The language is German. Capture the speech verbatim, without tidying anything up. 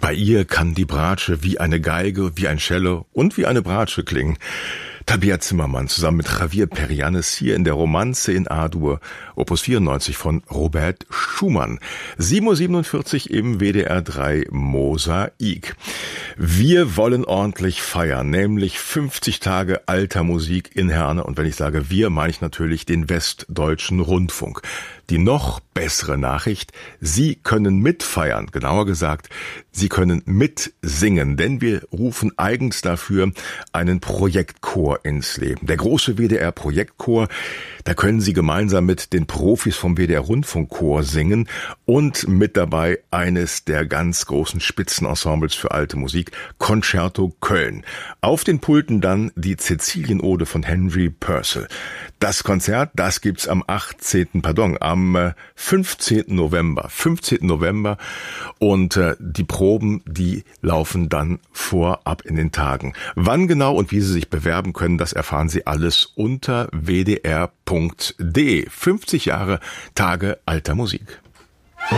Bei ihr kann die Bratsche wie eine Geige, wie ein Cello und wie eine Bratsche klingen. Tabea Zimmermann zusammen mit Javier Perianes hier in der Romanze in A-Dur, Opus vierundneunzig von Robert Schumann. sieben Uhr siebenundvierzig im W D R drei Mosaik. Wir wollen ordentlich feiern, nämlich fünfzig Tage alter Musik in Herne. Und wenn ich sage wir, meine ich natürlich den Westdeutschen Rundfunk. Die noch bessere Nachricht, Sie können mitfeiern, genauer gesagt, Sie können mitsingen, denn wir rufen eigens dafür einen Projektchor ins Leben. Der große W D R-Projektchor, da können Sie gemeinsam mit den Profis vom W D R-Rundfunkchor singen und mit dabei eines der ganz großen Spitzenensembles für alte Musik, Concerto Köln. Auf den Pulten dann die Cäcilienode von Henry Purcell. Das Konzert, das gibt's am achtzehnten Pardon, am fünfzehnten November. fünfzehnten November und äh, die Proben, die laufen dann vorab in den Tagen. Wann genau und wie Sie sich bewerben können, das erfahren Sie alles unter w d r punkt d e. fünfzig Jahre Tage alter Musik.